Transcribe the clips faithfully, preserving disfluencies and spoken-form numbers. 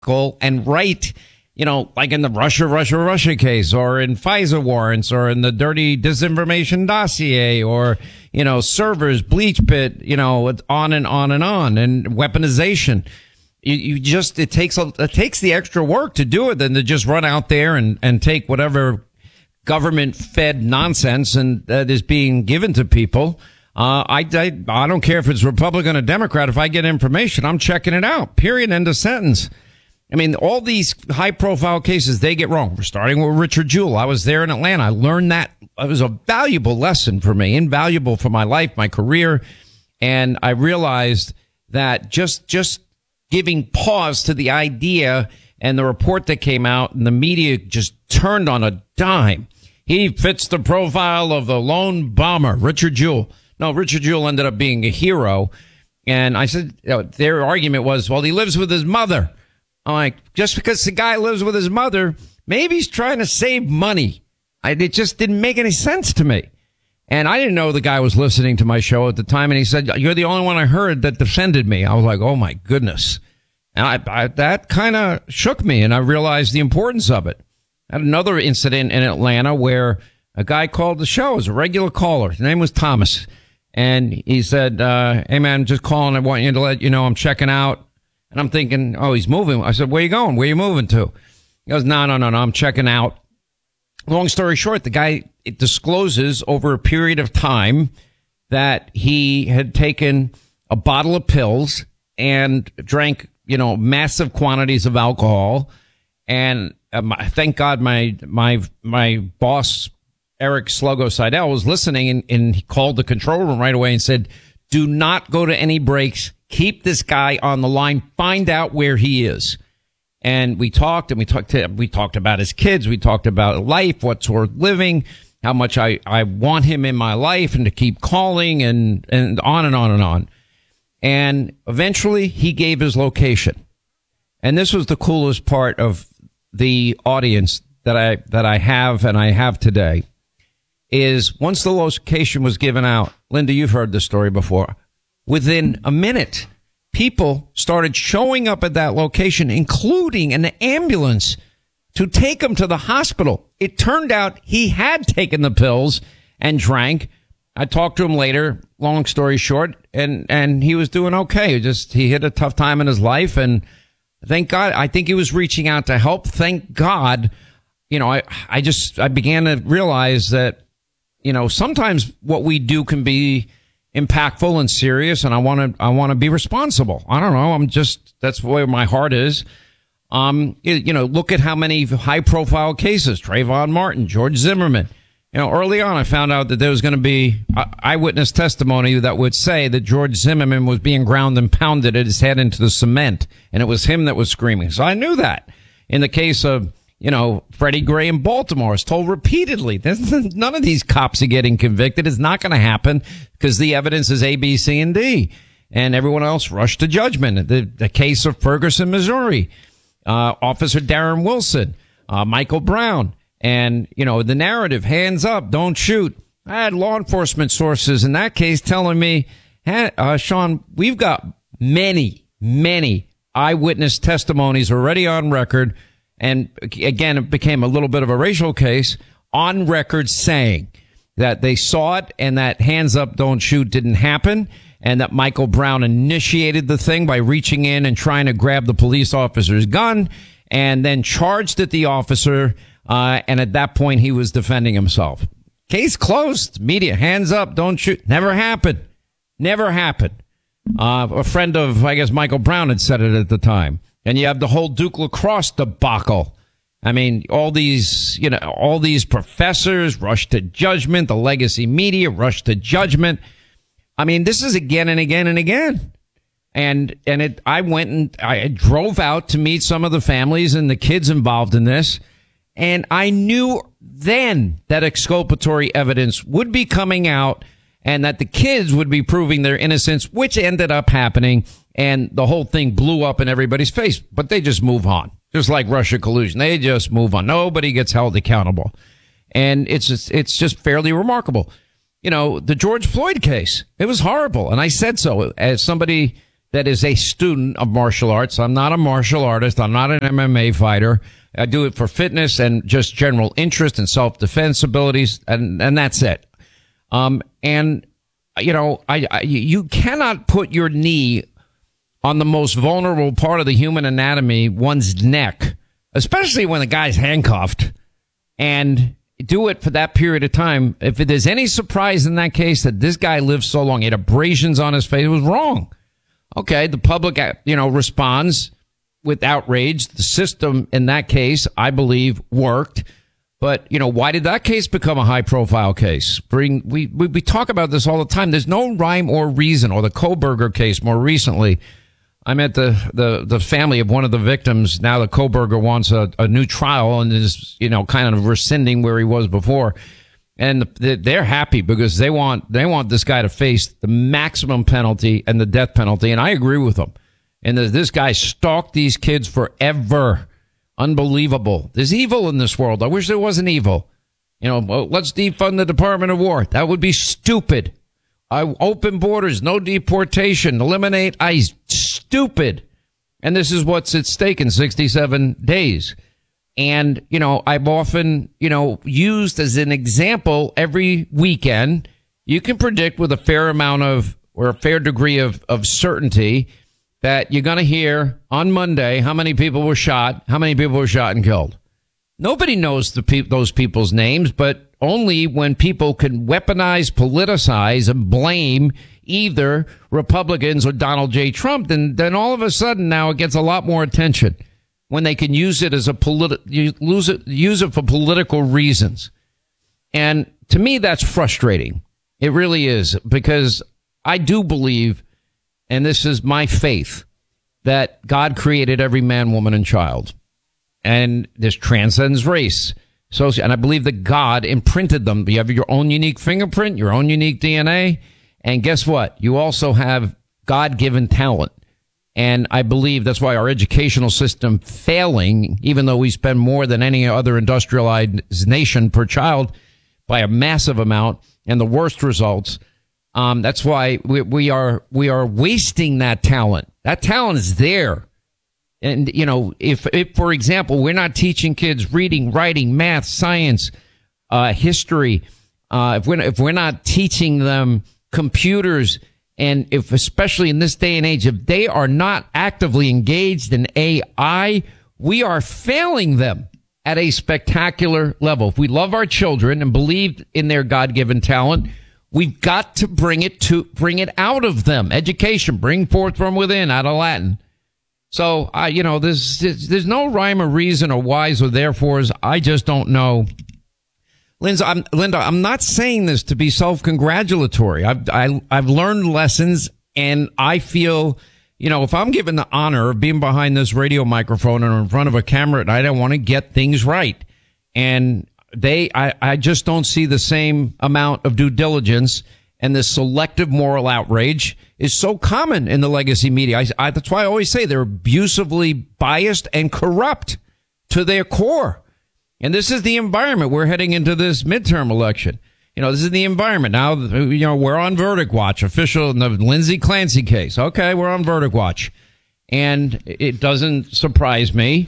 and write, you know, like in the Russia, Russia, Russia case, or in FISA warrants, or in the dirty disinformation dossier, or, you know, servers, bleach pit, you know, on and on and on, and weaponization. You, you just, it takes, a, it takes the extra work to do it than to just run out there and, and take whatever government fed nonsense and that is being given to people. Uh, I, I, I don't care if it's Republican or Democrat. If I get information, I'm checking it out. Period. End of sentence. I mean, all these high profile cases, they get wrong. We're starting with Richard Jewell. I was there in Atlanta. I learned that. It was a valuable lesson for me, invaluable for my life, my career. And I realized that just, just giving pause to the idea and the report that came out and the media just turned on a dime. He fits the profile of the lone bomber, Richard Jewell. No, Richard Jewell ended up being a hero. And I said, you know, their argument was, well, he lives with his mother. I'm like, just because the guy lives with his mother, maybe he's trying to save money. I, it just didn't make any sense to me. And I didn't know the guy was listening to my show at the time. And he said, you're the only one I heard that defended me. I was like, oh, my goodness. And I, I, that kind of shook me, and I realized the importance of it. I had another incident in Atlanta where a guy called the show as a regular caller. His name was Thomas. And he said, uh, hey, man, just calling. I want you to let you know I'm checking out. And I'm thinking, oh, he's moving. I said, where you going? Where you moving to? He goes, no, no, no, no, I'm checking out. Long story short, the guy it discloses over a period of time that he had taken a bottle of pills and drank, you know, massive quantities of alcohol. And um, thank God my my my boss, Eric Sluggo Seidel, was listening, and, and he called the control room right away and said, do not go to any breaks. Keep this guy on the line. Find out where he is. And we talked and we talked to, we talked about his kids. We talked about life, what's worth living, how much I, I want him in my life and to keep calling and, and on and on and on. And eventually he gave his location. And this was the coolest part of the audience that I, that I have and I have today is once the location was given out, Linda, you've heard this story before. Within a minute, people started showing up at that location, including an ambulance to take him to the hospital. It turned out he had taken the pills and drank. I talked to him later, long story short, and, and he was doing okay. Just, he hit a tough time in his life. And thank God, I think he was reaching out to help. Thank God, you know, I, I just, I began to realize that, you know, sometimes what we do can be impactful and serious, and I want to I want to be responsible. I don't know. I'm just that's where my heart is. Um, you, you know, look at how many high profile cases: Trayvon Martin, George Zimmerman. You know, early on, I found out that there was going to be eyewitness testimony that would say that George Zimmerman was being ground and pounded at his head into the cement, and it was him that was screaming. So I knew that. In the case of, you know, Freddie Gray in Baltimore is told repeatedly, none of these cops are getting convicted. It's not going to happen because the evidence is A, B, C, and D. And everyone else rushed to judgment. The, the case of Ferguson, Missouri, uh, Officer Darren Wilson, uh, Michael Brown. And, you know, the narrative, hands up, don't shoot. I had law enforcement sources in that case telling me, hey, uh, Sean, we've got many, many eyewitness testimonies already on record. And again, it became a little bit of a racial case on record saying that they saw it and that hands up, don't shoot didn't happen. And that Michael Brown initiated the thing by reaching in and trying to grab the police officer's gun and then charged at the officer. Uh, and at that point, he was defending himself. Case closed. Media, hands up, don't shoot. Never happened. Never happened. Uh, a friend of, I guess, Michael Brown had said it at the time. And you have the whole Duke lacrosse debacle. I mean, all these, you know, all these professors rush to judgment. The legacy media rush to judgment. I mean, this is again and again and again. And, and it, I went and I drove out to meet some of the families and the kids involved in this. And I knew then that exculpatory evidence would be coming out and that the kids would be proving their innocence, which ended up happening. And the whole thing blew up in everybody's face. But they just move on. Just like Russia collusion. They just move on. Nobody gets held accountable. And it's just, it's just fairly remarkable. You know, the George Floyd case, it was horrible. And I said so as somebody that is a student of martial arts. I'm not a martial artist. I'm not an M M A fighter. I do it for fitness and just general interest and self-defense abilities, and, and that's it. Um, and, you know, I, I, you cannot put your knee on the most vulnerable part of the human anatomy, one's neck, especially when the guy's handcuffed, and do it for that period of time. If there's any surprise in that case that this guy lived so long, he had abrasions on his face, it was wrong. Okay, the public, you know, responds with outrage. The system in that case, I believe, worked. But, you know, why did that case become a high-profile case? Bring we, we we talk about this all the time. There's no rhyme or reason. Or the Kohberger case more recently. I met the, the, the family of one of the victims. Now the Kohberger wants a, a new trial and is, you know, kind of rescinding where he was before. And they're happy because they want they want this guy to face the maximum penalty and the death penalty. And I agree with them. And this guy stalked these kids forever. Unbelievable. There's evil in this world. I wish there wasn't evil. You know, well, let's defund the Department of War. That would be stupid. I open borders, no deportation, eliminate ICE. Stupid. And this is what's at stake in sixty-seven days. And, you know, I've often, you know, used as an example every weekend. You can predict with a fair amount of, or a fair degree of, of certainty that you're going to hear on Monday how many people were shot, how many people were shot and killed. Nobody knows the pe- those people's names, but only when people can weaponize, politicize, and blame either Republicans or Donald J. Trump, then, then all of a sudden now it gets a lot more attention. When they can use it as a politi- use it, use it for political reasons. And to me, that's frustrating. It really is, because I do believe, and this is my faith, that God created every man, woman, and child. And this transcends race. So, and I believe that God imprinted them. You have your own unique fingerprint, your own unique D N A. And guess what? You also have God-given talent. And I believe that's why our educational system failing, even though we spend more than any other industrialized nation per child by a massive amount and the worst results. Um, that's why we, we are, we are wasting that talent. That talent is there. And, you know, if, if, for example, we're not teaching kids reading, writing, math, science, uh, history, uh, if we're, if we're not teaching them computers, and if, especially in this day and age, if they are not actively engaged in A I, we are failing them at a spectacular level. If we love our children and believe in their God-given talent, we've got to bring it to, bring it out of them. Education, bring forth from within, out of Latin. So, I, you know, there's, there's no rhyme or reason or whys or therefores. I just don't know. Linda, I'm, Linda, I'm not saying this to be self-congratulatory. I've, I, I've learned lessons, and I feel, you know, if I'm given the honor of being behind this radio microphone and in front of a camera at night, I want to get things right. And they, I, I just don't see the same amount of due diligence, and this selective moral outrage is so common in the legacy media. I, I, that's why I always say they're abusively biased and corrupt to their core. And this is the environment we're heading into this midterm election. You know, this is the environment. Now, you know, we're on verdict watch, official in the Lindsay Clancy case. Okay, we're on verdict watch. And it doesn't surprise me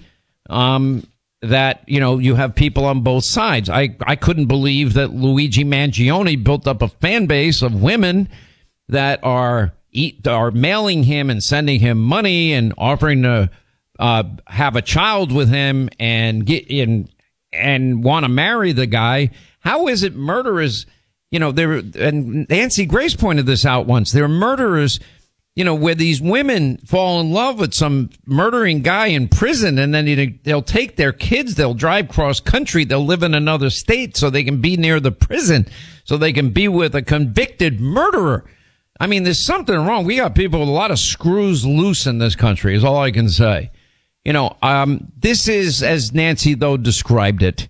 um, that, you know, you have people on both sides. I, I couldn't believe that Luigi Mangione built up a fan base of women that are eat, are mailing him and sending him money and offering to uh, have a child with him and get in and want to marry the guy. How is it murderers, you know, there, and Nancy Grace pointed this out once, there are murderers, you know, where these women fall in love with some murdering guy in prison, and then they'll take their kids, they'll drive cross country, they'll live in another state so they can be near the prison, so they can be with a convicted murderer. I mean, there's something wrong. We got people with a lot of screws loose in this country, is all I can say. You know, um, this is, as Nancy, though, described it.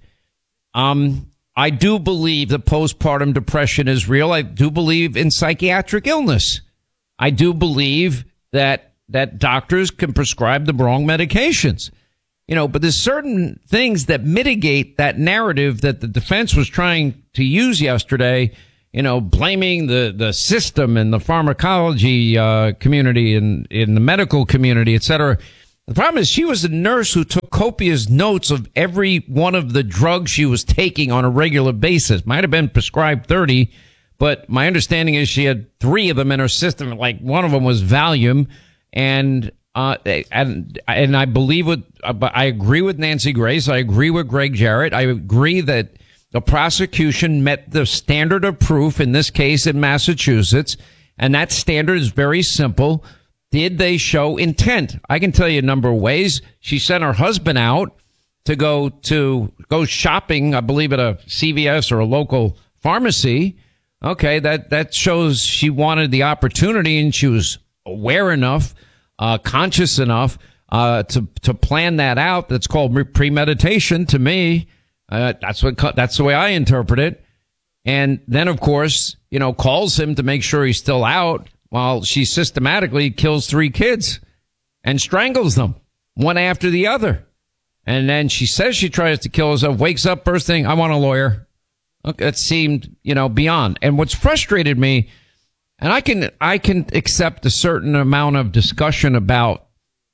Um, I do believe that postpartum depression is real. I do believe in psychiatric illness. I do believe that, that doctors can prescribe the wrong medications. You know, but there's certain things that mitigate that narrative that the defense was trying to use yesterday you know, blaming the, the system and the pharmacology uh, community and in the medical community, et cetera. The problem is she was a nurse who took copious notes of every one of the drugs she was taking on a regular basis. Might have been prescribed thirty, but my understanding is she had three of them in her system. Like one of them was Valium, and uh, and and I believe with I agree with Nancy Grace. I agree with Greg Jarrett. I agree that the prosecution met the standard of proof in this case in Massachusetts, and that standard is very simple. Did they show intent? I can tell you a number of ways. She sent her husband out to go to go shopping, I believe at a C V S or a local pharmacy. Okay, that, that shows she wanted the opportunity and she was aware enough, uh, conscious enough, uh, to, to plan that out. That's called premeditation to me. Uh, that's what, that's the way I interpret it. And then, of course, you know, calls him to make sure he's still out while she systematically kills three kids and strangles them one after the other. And then she says she tries to kill herself, wakes up first thing, I want a lawyer. Okay, that seemed, you know, beyond. And what's frustrated me, and I can, I can accept a certain amount of discussion about,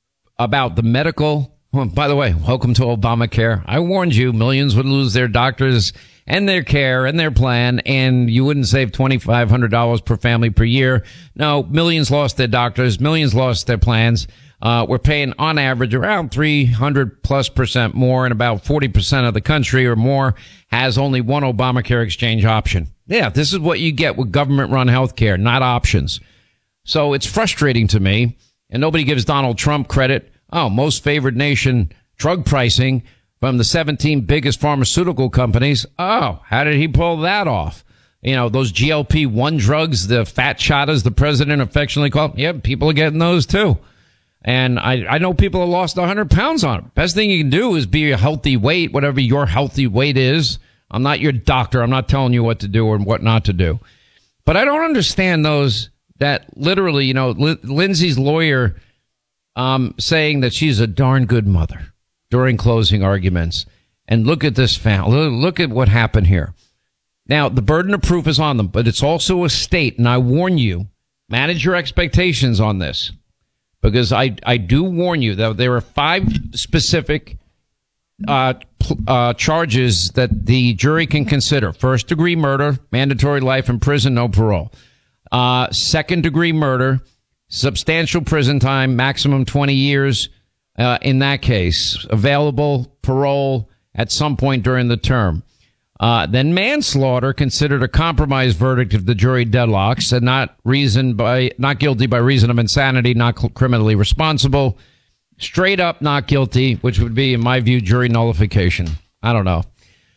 about the medical. Well, by the way, welcome to Obamacare. I warned you, millions would lose their doctors and their care and their plan, and you wouldn't save twenty-five hundred dollars per family per year. No, millions lost their doctors, millions lost their plans. Uh, we're paying on average around three hundred plus percent more, and about forty percent of the country or more has only one Obamacare exchange option. Yeah, this is what you get with government-run health care, not options. So it's frustrating to me, and nobody gives Donald Trump credit. Oh, most favored nation drug pricing from the seventeen biggest pharmaceutical companies. Oh, how did he pull that off? You know, those G L P one drugs, the fat shot as the president affectionately called. Yeah, people are getting those too. And I, I know people have lost one hundred pounds on it. Best thing you can do is be a healthy weight, whatever your healthy weight is. I'm not your doctor. I'm not telling you what to do or what not to do. But I don't understand those that literally, you know, L- Lindsay's lawyer um, saying that she's a darn good mother during closing arguments. And look at this family. Look at what happened here. Now, the burden of proof is on them, but it's also a state. And I warn you, manage your expectations on this. Because I, I do warn you that there are five specific uh, uh, charges that the jury can consider. First degree murder, mandatory life in prison, no parole. Uh, second degree murder, substantial prison time, maximum twenty years uh, in that case. Available parole at some point during the term. Uh, then manslaughter, considered a compromise verdict if the jury deadlocks, and not reason by, not guilty by reason of insanity, not cl- criminally responsible. Straight up not guilty, which would be, in my view, jury nullification. I don't know.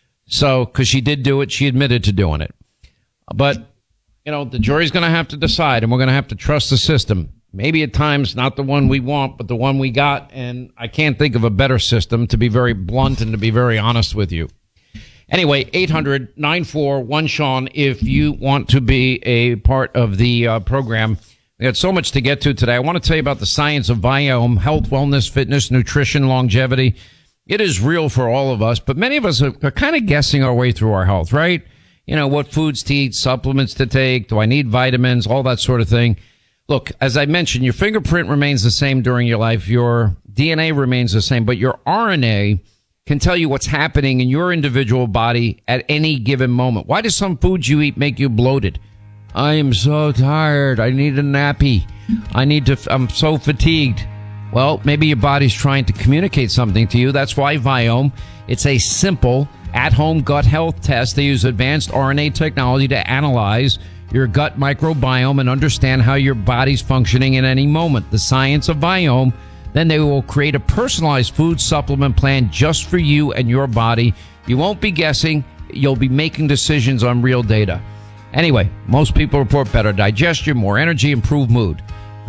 So, cause she did do it. She admitted to doing it. But, you know, the jury's going to have to decide, and we're going to have to trust the system. Maybe at times not the one we want, but the one we got. And I can't think of a better system, to be very blunt and to be very honest with you. Anyway, eight hundred nine four one Sean, if you want to be a part of the uh, program. We had so much to get to today. I want to tell you about the science of Viome, health, wellness, fitness, nutrition, longevity. It is real for all of us, but many of us are, are kind of guessing our way through our health, right? You know, what foods to eat, supplements to take, do I need vitamins, all that sort of thing. Look, as I mentioned, your fingerprint remains the same during your life. Your D N A remains the same, but your R N A can tell you what's happening in your individual body at any given moment. Why do some foods you eat make you bloated? I am so tired. I need a nappy. I need to, I'm so fatigued. Well, maybe your body's trying to communicate something to you. That's why Viome, it's a simple at-home gut health test. They use advanced R N A technology to analyze your gut microbiome and understand how your body's functioning in any moment. The science of Viome. Then they will create a personalized food supplement plan just for you and your body. You won't be guessing. You'll be making decisions on real data. Anyway, most people report better digestion, more energy, improved mood.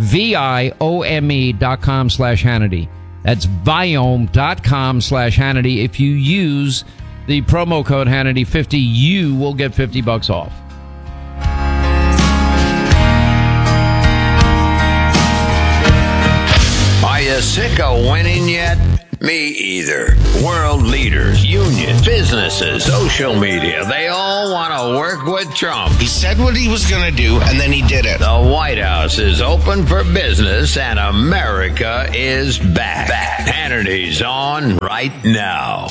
V-I-O-M-E dot com slash Hannity. That's Viome dot com slash Hannity. If you use the promo code Hannity fifty, you will get fifty bucks off. Are you sick of winning yet? Me either. World leaders, unions, businesses, social media, they all want to work with Trump. He said what he was going to do, and then he did it. The White House is open for business, and America is back. back. Hannity's on right now.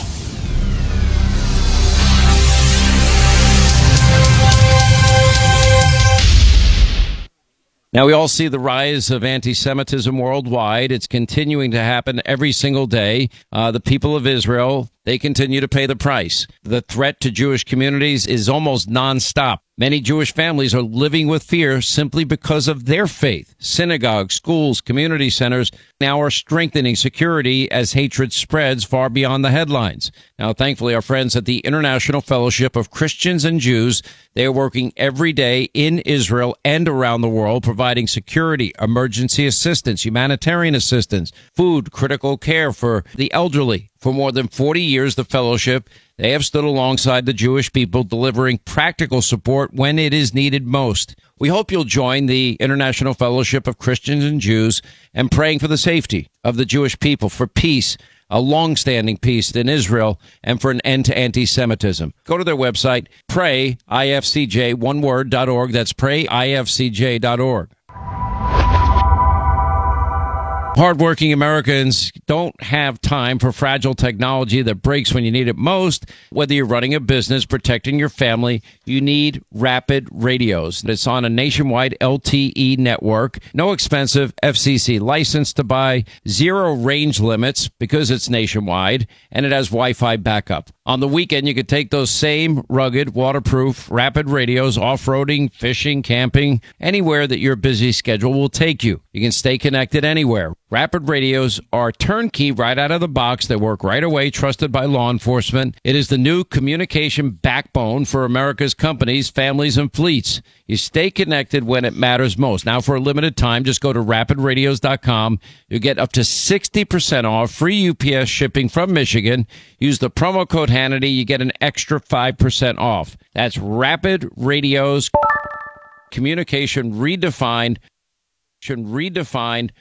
Now, we all see the rise of anti-Semitism worldwide. It's continuing to happen every single day. Uh, the people of Israel, they continue to pay the price. The threat to Jewish communities is almost nonstop. Many Jewish families are living with fear simply because of their faith. Synagogues, schools, community centers now are strengthening security as hatred spreads far beyond the headlines. Now, thankfully, our friends at the International Fellowship of Christians and Jews, they are working every day in Israel and around the world, providing security, emergency assistance, humanitarian assistance, food, critical care for the elderly. For more than forty years, the fellowship, they have stood alongside the Jewish people, delivering practical support when it is needed most. We hope you'll join the International Fellowship of Christians and Jews and praying for the safety of the Jewish people, for peace, a long-standing peace in Israel, and for an end to anti-Semitism. Go to their website, pray I F C J, one word, dot org. That's pray I F C J dot org. Hardworking Americans don't have time for fragile technology that breaks when you need it most. Whether you're running a business, protecting your family, you need Rapid Radios. It's on a nationwide L T E network, no expensive F C C license to buy, zero range limits because it's nationwide, and it has Wi-Fi backup. On the weekend, you could take those same rugged, waterproof, Rapid Radios off-roading, fishing, camping, anywhere that your busy schedule will take you. You can stay connected anywhere. Rapid Radios are turnkey right out of the box. They work right away, trusted by law enforcement. It is the new communication backbone for America's companies, families, and fleets. You stay connected when it matters most. Now, for a limited time, just go to rapid radios dot com. You'll get up to sixty percent off, free U P S shipping from Michigan. Use the promo code Hannity. You get an extra five percent off. That's Rapid Radios. Communication redefined. Redefined.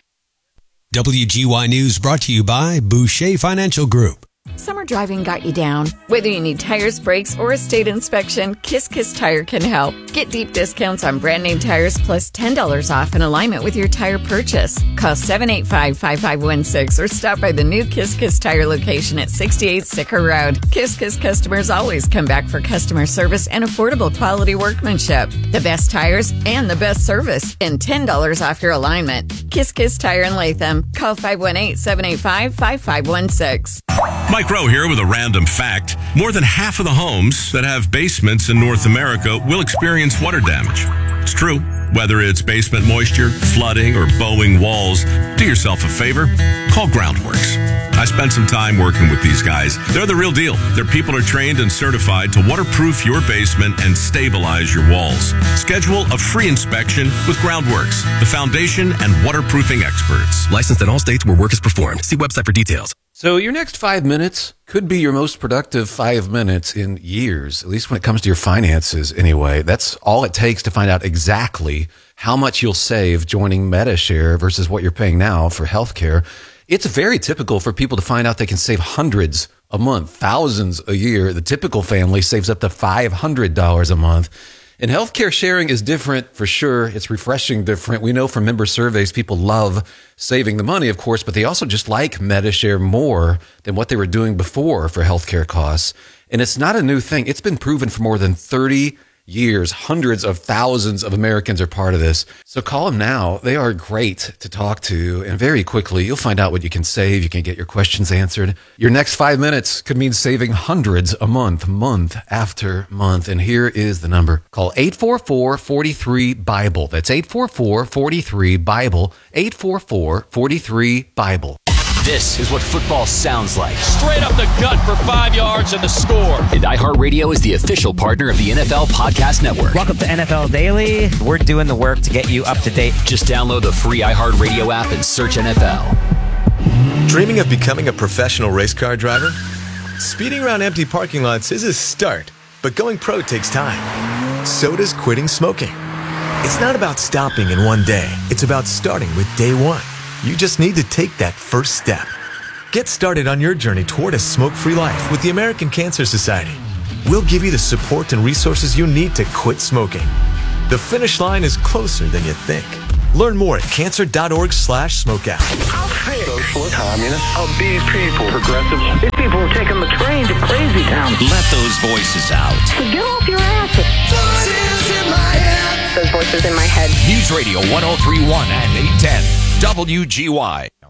W G Y News brought to you by Boucher Financial Group. Summer driving got you down. Whether you need tires, brakes, or a state inspection, Kiss Kiss Tire can help. Get deep discounts on brand name tires plus ten dollars off in alignment with your tire purchase. Call seven eight five, five five one six or stop by the new Kiss Kiss Tire location at sixty-eight Sicker Road. Kiss Kiss customers always come back for customer service and affordable quality workmanship. The best tires and the best service and ten dollars off your alignment. Kiss Kiss Tire in Latham. Call five one eight, seven eight five, five five one six. Mike Rowe here with a random fact. More than half of the homes that have basements in North America will experience water damage. It's true. Whether it's basement moisture, flooding, or bowing walls, do yourself a favor. Call Groundworks. I spent some time working with these guys. They're the real deal. Their people are trained and certified to waterproof your basement and stabilize your walls. Schedule a free inspection with Groundworks, the foundation and waterproofing experts. Licensed in all states where work is performed. See website for details. So your next five minutes could be your most productive five minutes in years, at least when it comes to your finances anyway. That's all it takes to find out exactly how much you'll save joining MediShare versus what you're paying now for healthcare. It's very typical for people to find out they can save hundreds a month, thousands a year. The typical family saves up to five hundred dollars a month. And healthcare sharing is different for sure. It's refreshing different. We know from member surveys, people love saving the money, of course, but they also just like MediShare more than what they were doing before for healthcare costs. And it's not a new thing. It's been proven for more than thirty years. Hundreds of thousands of Americans are part of this. So call them now. They are great to talk to. And very quickly, you'll find out what you can save. You can get your questions answered. Your next five minutes could mean saving hundreds a month, month after month. And here is the number. Call eight four four, four three, BIBLE. That's eight four four, four three, BIBLE. eight four four, four three, BIBLE. This is what football sounds like. Straight up the gut for five yards and the score. And iHeartRadio is the official partner of the N F L Podcast Network. Welcome to N F L Daily. We're doing the work to get you up to date. Just download the free iHeartRadio app and search N F L. Dreaming of becoming a professional race car driver? Speeding around empty parking lots is a start, but going pro takes time. So does quitting smoking. It's not about stopping in one day. It's about starting with day one. You just need to take that first step. Get started on your journey toward a smoke-free life with the American Cancer Society. We'll give you the support and resources you need to quit smoking. The finish line is closer than you think. Learn more at cancer.org slash smokeout. Socialist, communist, of these people, progressive. These people are taking the train to crazy town. Let those voices out. So get off your asses. Voices in my head. Those voices in my head. News Radio one oh three point one and eight ten W G Y.